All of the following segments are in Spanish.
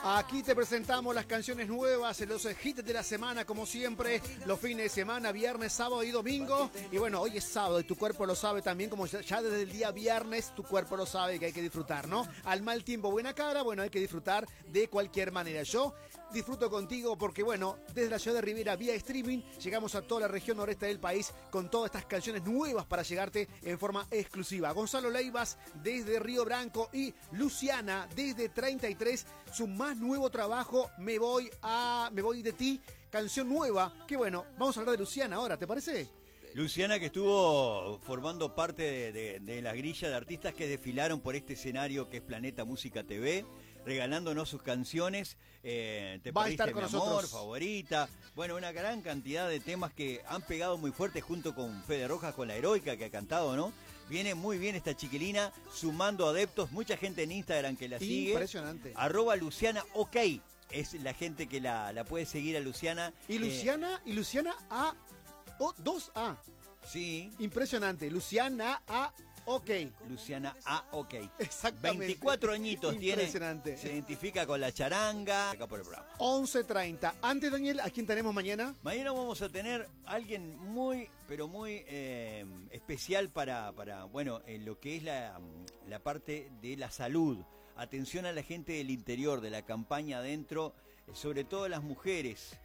Aquí te presentamos las canciones nuevas, los hits de la semana, como siempre, los fines de semana, viernes, sábado y domingo. Y bueno, hoy es sábado y tu cuerpo lo sabe también, como ya desde el día viernes tu cuerpo lo sabe que hay que disfrutar, ¿no? Al mal tiempo, buena cara, bueno, hay que disfrutar de cualquier manera. Yo disfruto contigo porque, bueno, desde la ciudad de Rivera, vía streaming, llegamos a toda la región noreste del país con todas estas canciones nuevas para llegarte en forma exclusiva. Gonzalo Leivas desde Río Branco y Luciana desde 33, su más nuevo trabajo, Me voy de ti, canción nueva. Que bueno, vamos a hablar de Luciana ahora, ¿te parece? Luciana, que estuvo formando parte de la grilla de artistas que desfilaron por este escenario que es Planeta Música TV, regalándonos sus canciones. Te Va a estar perdiste con mi amor, nosotros. Favorita. Bueno, una gran cantidad de temas que han pegado muy fuerte junto con Fede Rojas, con La Heroica, que ha cantado, ¿no? Viene muy bien esta chiquilina, sumando adeptos, mucha gente en Instagram que la sigue. Impresionante. @Luciana OK. Es la gente que la puede seguir a Luciana. Y Luciana, A, 2A. Sí. Impresionante. Luciana A, OK. Luciana A, OK. Exactamente. 24 añitos tiene. Impresionante. Se identifica con la charanga. Acá por el programa. 11:30. Antes, Daniel, ¿a quién tenemos mañana? Mañana vamos a tener a alguien muy, pero muy especial para bueno, en lo que es la parte de la salud. Atención a la gente del interior, de la campaña adentro, sobre todo las mujeres.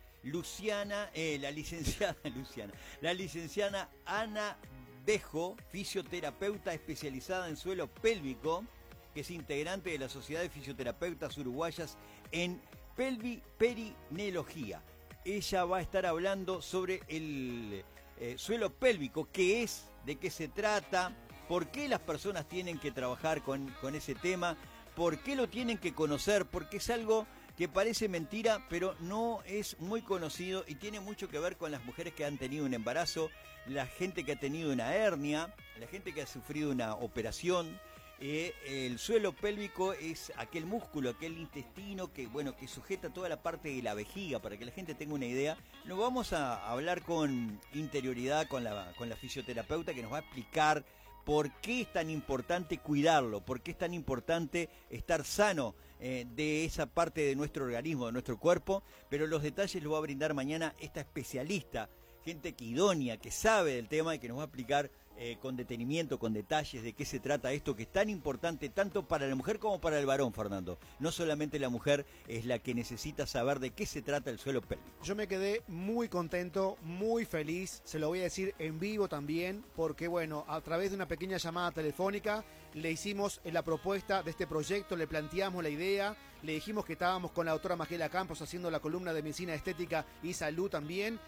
La licenciada Ana Bejo, fisioterapeuta especializada en suelo pélvico, que es integrante de la Sociedad de Fisioterapeutas Uruguayas en pelviperineología. Ella va a estar hablando sobre el suelo pélvico, qué es, de qué se trata, por qué las personas tienen que trabajar con ese tema, por qué lo tienen que conocer, porque es algo que parece mentira, pero no es muy conocido y tiene mucho que ver con las mujeres que han tenido un embarazo, la gente que ha tenido una hernia, la gente que ha sufrido una operación. El suelo pélvico es aquel músculo, aquel intestino que, bueno, que sujeta toda la parte de la vejiga, para que la gente tenga una idea. Lo vamos a hablar con interioridad con la fisioterapeuta, que nos va a explicar por qué es tan importante cuidarlo, por qué es tan importante estar sano de esa parte de nuestro organismo, de nuestro cuerpo, pero los detalles los va a brindar mañana esta especialista, gente que idónea, que sabe del tema y que nos va a explicar con detenimiento, con detalles de qué se trata esto, que es tan importante tanto para la mujer como para el varón, Fernando. No solamente la mujer es la que necesita saber de qué se trata el suelo pélvico. Yo me quedé muy contento, muy feliz, se lo voy a decir en vivo también, porque bueno, a través de una pequeña llamada telefónica le hicimos la propuesta de este proyecto, le planteamos la idea, le dijimos que estábamos con la doctora Magela Campos haciendo la columna de Medicina Estética y Salud también,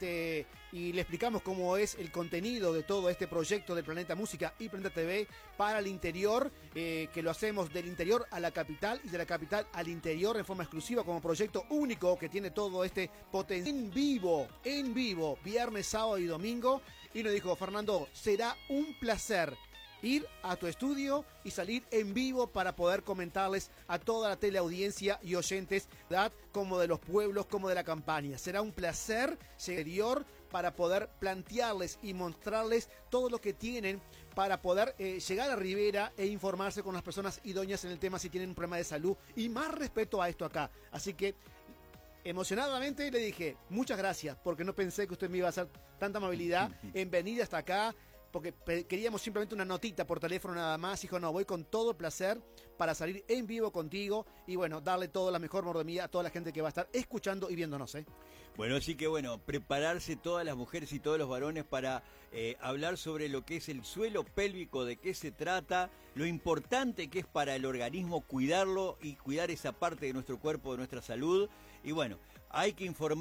y le explicamos cómo es el contenido de todo este proyecto de Planeta Música y Planeta TV para el interior, que lo hacemos del interior a la capital y de la capital al interior en forma exclusiva como proyecto único que tiene todo este potencial en vivo, viernes, sábado y domingo. Y nos dijo: Fernando, será un placer ir a tu estudio y salir en vivo para poder comentarles a toda la teleaudiencia y oyentes, ¿verdad?, como de los pueblos, como de la campaña. Será un placer exterior para poder plantearles y mostrarles todo lo que tienen para poder llegar a Rivera e informarse con las personas idóneas en el tema si tienen un problema de salud, y más respeto a esto acá. Así que emocionadamente le dije: muchas gracias, porque no pensé que usted me iba a hacer tanta amabilidad en venir hasta acá, porque queríamos simplemente una notita por teléfono nada más. Dijo: no, voy con todo placer para salir en vivo contigo y bueno, darle toda la mejor mordomía a toda la gente que va a estar escuchando y viéndonos, ¿eh? Bueno, así que bueno, prepararse todas las mujeres y todos los varones para hablar sobre lo que es el suelo pélvico, de qué se trata, lo importante que es para el organismo cuidarlo y cuidar esa parte de nuestro cuerpo, de nuestra salud. Y bueno, hay que informar.